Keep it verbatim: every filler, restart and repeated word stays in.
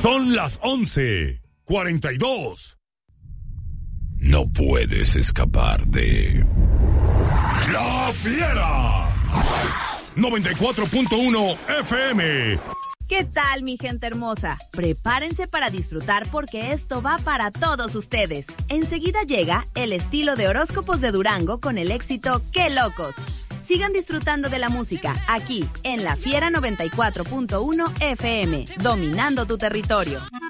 Son las once cuarenta y dos. No puedes escapar de La Fiera noventa y cuatro punto uno F M. ¿Qué tal, mi gente hermosa? Prepárense para disfrutar porque esto va para todos ustedes. Enseguida llega el estilo de horóscopos de Durango con el éxito ¡Qué locos! Sigan disfrutando de la música aquí en La Fiera noventa y cuatro punto uno F M, dominando tu territorio.